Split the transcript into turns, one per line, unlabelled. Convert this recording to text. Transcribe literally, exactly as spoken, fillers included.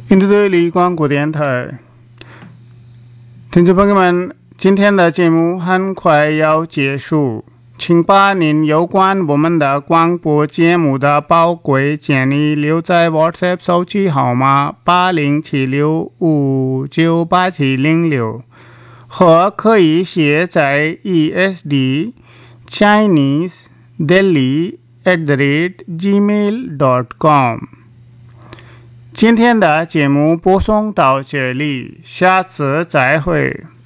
印度的李光古电台，听众朋友们，今天的节目很快要结束，请把您有关我们的广播节目的宝贵建议留在 WhatsApp 手机号码八零七六五九八七零六，或可以写在 E S D Chinese Delhi at the rate gmail dot com。今天的节目播送到这里，下次再会。